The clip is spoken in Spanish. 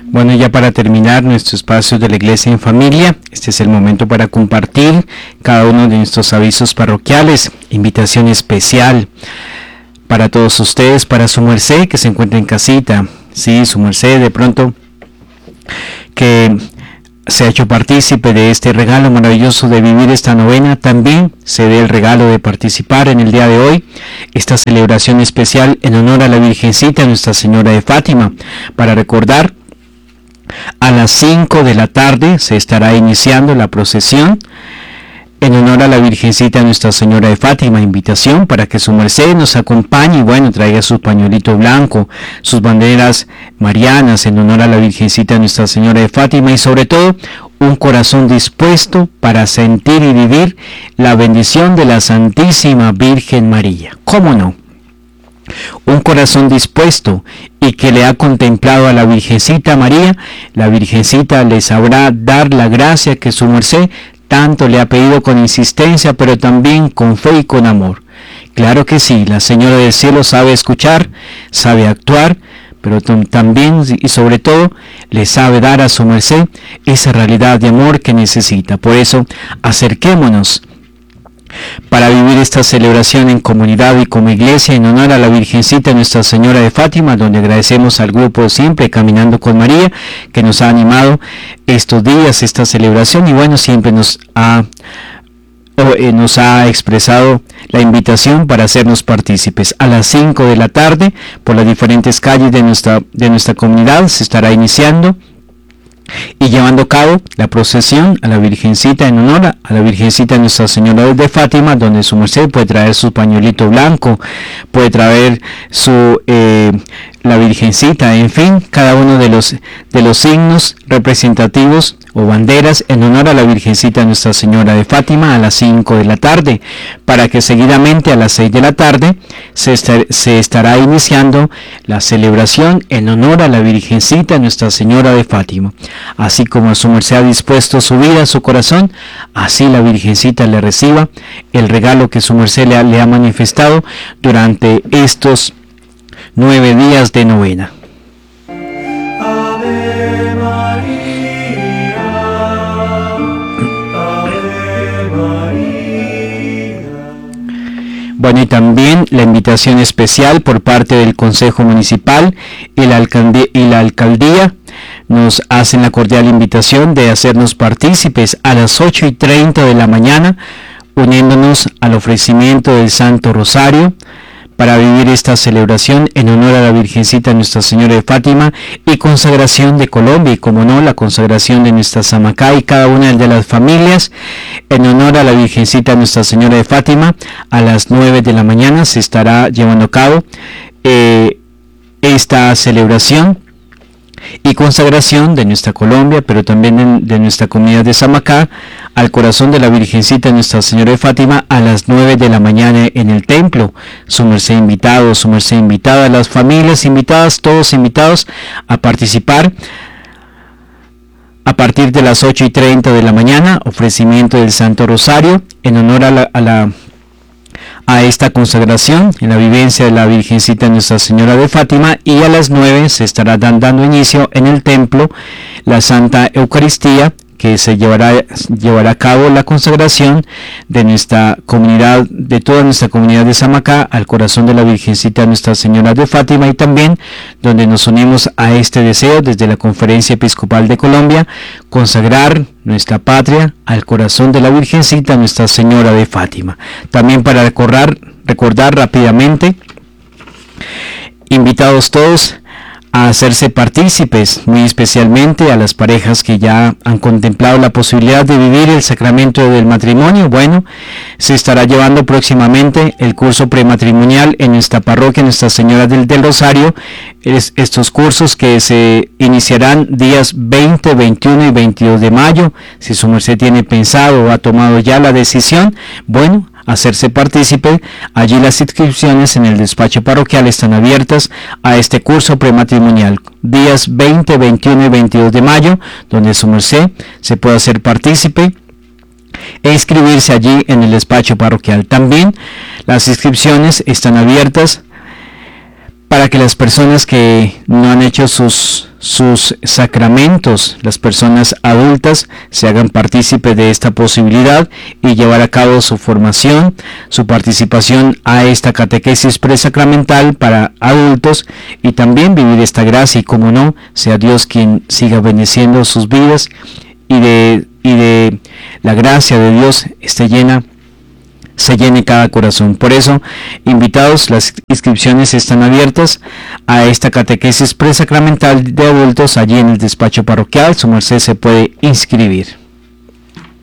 Bueno, ya para terminar nuestro espacio de la Iglesia en Familia, este es el momento para compartir cada uno de nuestros avisos parroquiales, invitación especial para todos ustedes, para su merced que se encuentra en casita, sí, su merced de pronto que se ha hecho partícipe de este regalo maravilloso de vivir esta novena, también se dé el regalo de participar en el día de hoy, esta celebración especial en honor a la Virgencita Nuestra Señora de Fátima, para recordar. A las 5 de la tarde se estará iniciando la procesión en honor a la Virgencita Nuestra Señora de Fátima. Invitación para que su merced nos acompañe y bueno, traiga su pañuelito blanco, sus banderas marianas en honor a la Virgencita Nuestra Señora de Fátima y sobre todo un corazón dispuesto para sentir y vivir la bendición de la Santísima Virgen María. ¿Cómo no? Un corazón dispuesto y que le ha contemplado a la Virgencita María, la Virgencita le sabrá dar la gracia que su merced tanto le ha pedido con insistencia, pero también con fe y con amor. Claro que sí, la Señora del Cielo sabe escuchar, sabe actuar, pero también y sobre todo le sabe dar a su merced esa realidad de amor que necesita. Por eso, acerquémonos para vivir esta celebración en comunidad y como iglesia en honor a la Virgencita Nuestra Señora de Fátima, donde agradecemos al grupo Siempre Caminando con María que nos ha animado estos días, esta celebración y bueno, siempre nos ha expresado la invitación para hacernos partícipes. A las 5 de la tarde, por las diferentes calles de nuestra comunidad, se estará iniciando y llevando a cabo la procesión a la Virgencita en honor a la Virgencita Nuestra Señora de Fátima, donde su merced puede traer su pañuelito blanco, puede traer la Virgencita, en fin, cada uno de los signos representativos o banderas en honor a la Virgencita Nuestra Señora de Fátima a las 5 de la tarde, para que seguidamente a las 6 de la tarde se estará iniciando la celebración en honor a la Virgencita Nuestra Señora de Fátima. Así como su merced ha dispuesto su vida, su corazón, así la Virgencita le reciba el regalo que su merced le ha manifestado durante estos 9 días de novena. Ave María, Ave María. Bueno, y también la invitación especial por parte del Consejo Municipal y la Alcaldía nos hacen la cordial invitación de hacernos partícipes a las 8:30 de la mañana, uniéndonos al ofrecimiento del Santo Rosario, para vivir esta celebración en honor a la Virgencita Nuestra Señora de Fátima y consagración de Colombia y como no la consagración de nuestra Samacá y cada una de las familias en honor a la Virgencita Nuestra Señora de Fátima. A las 9 de la mañana se estará llevando a cabo esta celebración y consagración de nuestra Colombia, pero también de nuestra comunidad de Samacá, al corazón de la Virgencita Nuestra Señora de Fátima a las 9 de la mañana en el templo. Su merced invitado, su merced invitada, las familias invitadas, todos invitados a participar. A partir de las 8:30 de la mañana, ofrecimiento del Santo Rosario en honor a esta consagración en la vivencia de la Virgencita Nuestra Señora de Fátima y a las 9 se estará dando inicio en el templo la Santa Eucaristía, que se llevará a cabo la consagración de nuestra comunidad, de toda nuestra comunidad de Samacá al corazón de la Virgencita Nuestra Señora de Fátima y también donde nos unimos a este deseo desde la Conferencia Episcopal de Colombia, consagrar nuestra patria al corazón de la Virgencita Nuestra Señora de Fátima. También para recordar rápidamente, invitados todos a hacerse partícipes, muy especialmente a las parejas que ya han contemplado la posibilidad de vivir el sacramento del matrimonio. Bueno, se estará llevando próximamente el curso prematrimonial en nuestra parroquia Nuestra Señora del Rosario. Estos cursos que se iniciarán días 20, 21 y 22 de mayo. Si su merced tiene pensado o ha tomado ya la decisión, bueno, hacerse partícipe. Allí las inscripciones en el despacho parroquial están abiertas a este curso prematrimonial, días 20, 21 y 22 de mayo, donde su merced se puede hacer partícipe e inscribirse allí en el despacho parroquial. También las inscripciones están abiertas para que las personas que no han hecho sus sus sacramentos, las personas adultas se hagan partícipes de esta posibilidad y llevar a cabo su formación, su participación a esta catequesis presacramental para adultos y también vivir esta gracia y, como no, sea Dios quien siga bendiciendo sus vidas y de la gracia de Dios se llene cada corazón. Por eso, invitados, las inscripciones están abiertas a esta catequesis presacramental de adultos allí en el despacho parroquial. Su merced se puede inscribir.